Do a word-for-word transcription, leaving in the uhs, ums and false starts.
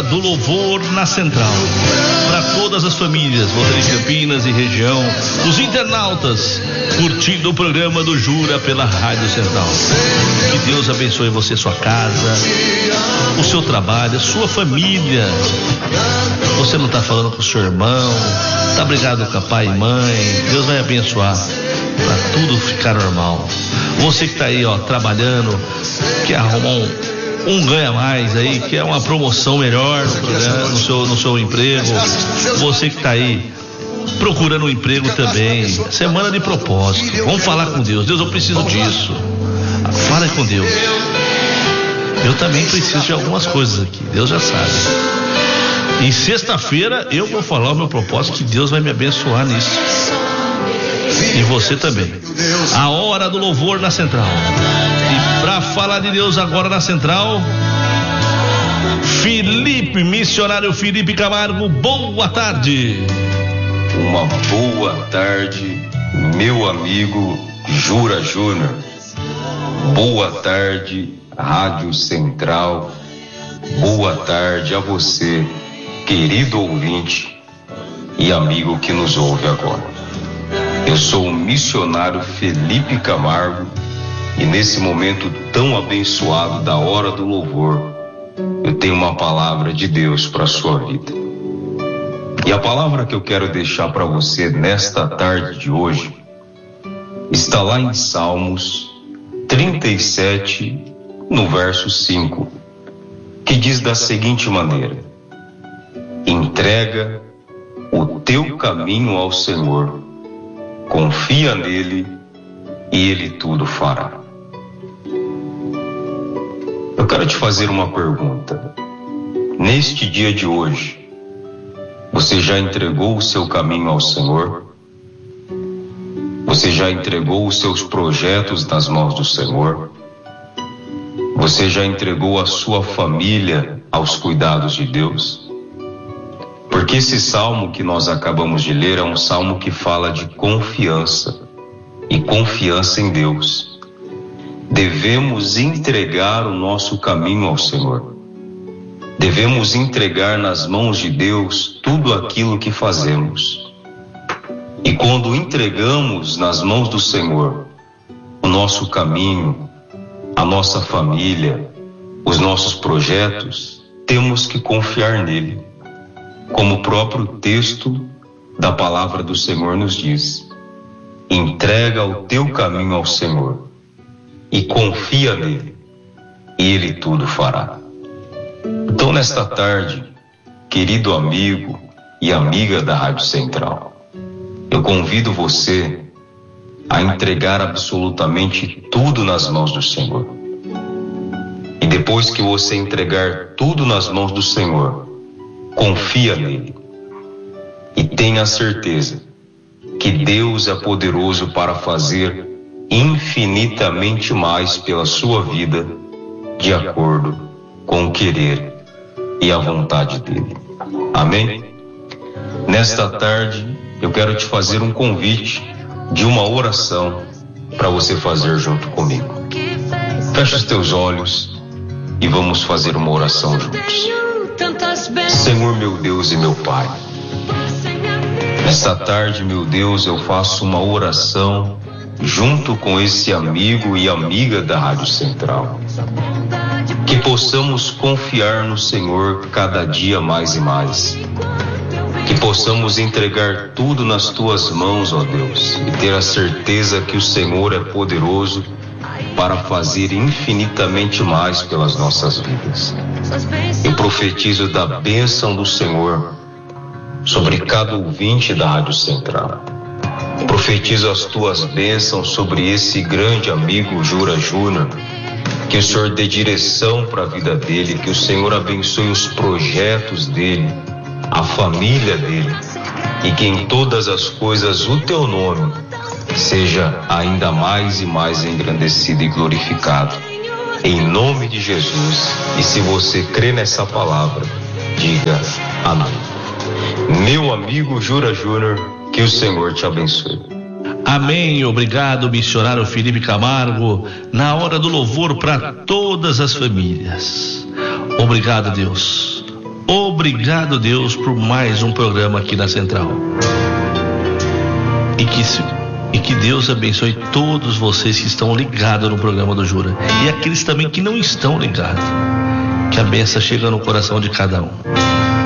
Hora do Louvor na Central. Para todas as famílias, você de Campinas e região, os internautas curtindo o programa do Jura pela Rádio Central. Que Deus abençoe você, sua casa, o seu trabalho, a sua família. Você não está falando com o seu irmão, está brigado com o pai e mãe. Deus vai abençoar para tudo ficar normal. Você que está aí, ó, trabalhando, quer arrumar um, um ganha mais aí, quer uma promoção melhor no, programa, no, seu, no seu emprego. Você que está aí procurando um emprego também, semana de propósito. Vamos falar com Deus. Deus, eu preciso disso. Fala com Deus. Eu também preciso de algumas coisas aqui, Deus já sabe. E sexta-feira eu vou falar o meu propósito, que Deus vai me abençoar nisso. E você também. A Hora do Louvor na Central. E para falar de Deus agora na Central, Felipe, missionário Felipe Camargo, boa tarde. Uma boa tarde, meu amigo Jura Júnior. Boa tarde, Rádio Central. Boa tarde a você, querido ouvinte e amigo que nos ouve agora. Eu sou o missionário Felipe Camargo e nesse momento tão abençoado da Hora do Louvor, eu tenho uma palavra de Deus para a sua vida. E a palavra que eu quero deixar para você nesta tarde de hoje está lá em Salmos trinta e sete, no verso cinco, que diz da seguinte maneira: entrega o teu caminho ao Senhor, confia nele e ele tudo fará. Eu quero te fazer uma pergunta. Neste dia de hoje, você já entregou o seu caminho ao Senhor? Você já entregou os seus projetos nas mãos do Senhor? Você já entregou a sua família aos cuidados de Deus? Porque esse salmo que nós acabamos de ler é um salmo que fala de confiança e confiança em Deus. Devemos entregar o nosso caminho ao Senhor. Devemos entregar nas mãos de Deus tudo aquilo que fazemos. E quando entregamos nas mãos do Senhor o nosso caminho, a nossa família, os nossos projetos, temos que confiar nele. Como o próprio texto da palavra do Senhor nos diz: entrega o teu caminho ao Senhor e confia nele, e ele tudo fará. Então, nesta tarde, querido amigo e amiga da Rádio Central, eu convido você a entregar absolutamente tudo nas mãos do Senhor. E depois que você entregar tudo nas mãos do Senhor, confia nele e tenha certeza que Deus é poderoso para fazer infinitamente mais pela sua vida, de acordo com o querer e a vontade dele. Amém? Nesta tarde, eu quero te fazer um convite de uma oração para você fazer junto comigo. Feche os teus olhos e vamos fazer uma oração juntos. Senhor, meu Deus e meu Pai, nesta tarde, meu Deus, eu faço uma oração junto com esse amigo e amiga da Rádio Central. Que possamos confiar no Senhor cada dia mais e mais. Que possamos entregar tudo nas tuas mãos, ó Deus, e ter a certeza que o Senhor é poderoso para fazer infinitamente mais pelas nossas vidas. Eu profetizo da bênção do Senhor sobre cada ouvinte da Rádio Central. Profetizo as tuas bênçãos sobre esse grande amigo Jura Júnior. Que o Senhor dê direção para a vida dele, que o Senhor abençoe os projetos dele, a família dele, e que em todas as coisas o teu nome seja ainda mais e mais engrandecido e glorificado. Em nome de Jesus. E se você crê nessa palavra, diga amém. Meu amigo Jura Júnior, que o Senhor te abençoe. Amém. Obrigado, missionário Felipe Camargo, na hora do louvor para todas as famílias. Obrigado, Deus. Obrigado, Deus, por mais um programa aqui na Central. E que, e que Deus abençoe todos vocês que estão ligados no programa do Jura. E aqueles também que não estão ligados. Que a bênção chega no coração de cada um.